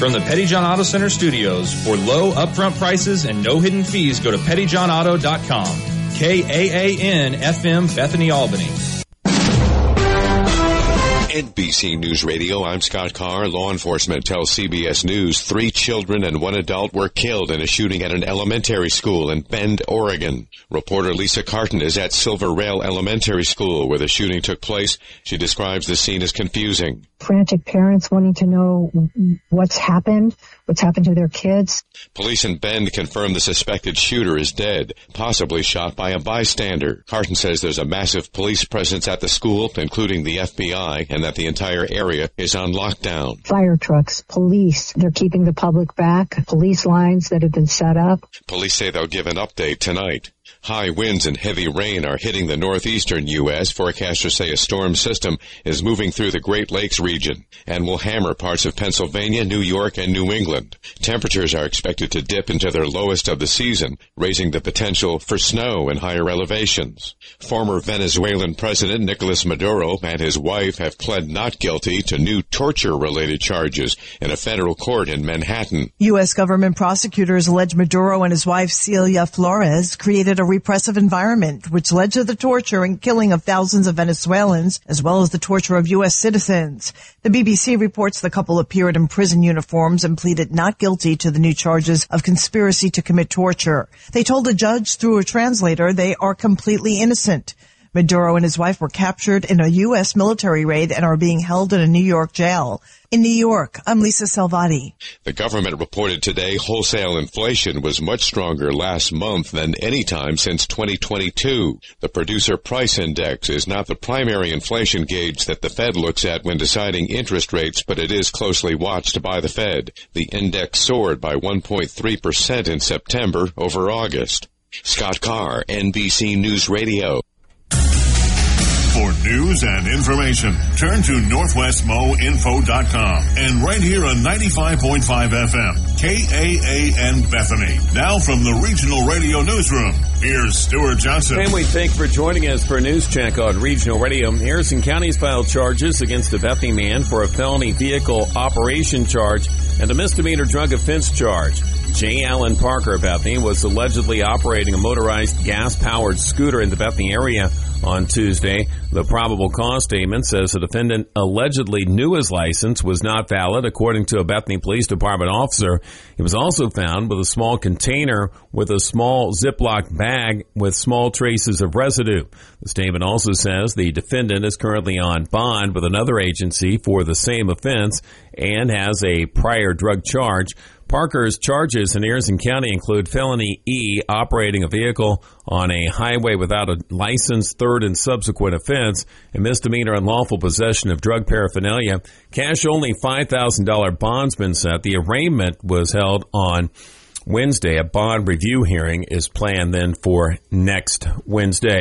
From the Petty John Auto Center studios, for low upfront prices and no hidden fees, go to pettyjohnauto.com. KAAN FM, Bethany, Albany. NBC News Radio, I'm Scott Carr. Law enforcement tells CBS News 3 children and 1 adult were killed in a shooting at an elementary school in Bend, Oregon. Reporter Lisa Carton is at Silver Rail Elementary School where the shooting took place. She describes the scene as confusing. Frantic parents wanting to know what's happened to their kids. Police in Bend confirm the suspected shooter is dead, possibly shot by a bystander. Carton says there's a massive police presence at the school, including the FBI, and that the entire area is on lockdown. Fire trucks, police, they're keeping the public back, police lines that have been set up. Police say they'll give an update tonight. High winds and heavy rain are hitting the northeastern U.S. Forecasters say a storm system is moving through the Great Lakes region and will hammer parts of Pennsylvania, New York, and New England. Temperatures are expected to dip into their lowest of the season, raising the potential for snow in higher elevations. Former Venezuelan President Nicolas Maduro and his wife have pled not guilty to new torture-related charges in a federal court in Manhattan. U.S. government prosecutors allege Maduro and his wife Celia Flores created a repressive environment which led to the torture and killing of thousands of Venezuelans, as well as the torture of U.S. citizens. The BBC reports the couple appeared in prison uniforms and pleaded not guilty to the new charges of conspiracy to commit torture. They told a judge through a translator they are completely innocent. Maduro and his wife were captured in a U.S. military raid and are being held in a New York jail. In New York, I'm Lisa Salvati. The government reported today wholesale inflation was much stronger last month than any time since 2022. The Producer Price Index is not the primary inflation gauge that the Fed looks at when deciding interest rates, but it is closely watched by the Fed. The index soared by 1.3% in September over August. Scott Carr, NBC News Radio. For news and information, turn to NorthwestMoInfo.com and right here on 95.5 FM, KAAN Bethany. Now from the Regional Radio Newsroom, here's Stuart Johnson. And we thank you for joining us for a news check on Regional Radio. Harrison County's filed charges against a Bethany man for a felony vehicle operation charge and a misdemeanor drug offense charge. J. Allen Parker of Bethany was allegedly operating a motorized gas-powered scooter in the Bethany area on Tuesday. The probable cause statement says the defendant allegedly knew his license was not valid, according to a Bethany Police Department officer. He was also found with a small container with a small Ziploc bag with small traces of residue. The statement also says the defendant is currently on bond with another agency for the same offense and has a prior drug charge. Parker's charges in Harrison County include felony E, operating a vehicle on a highway without a license, third and subsequent offense, and misdemeanor unlawful possession of drug paraphernalia. Cash-only $5,000 bond's been set. The arraignment was held on Wednesday. A bond review hearing is planned then for next Wednesday.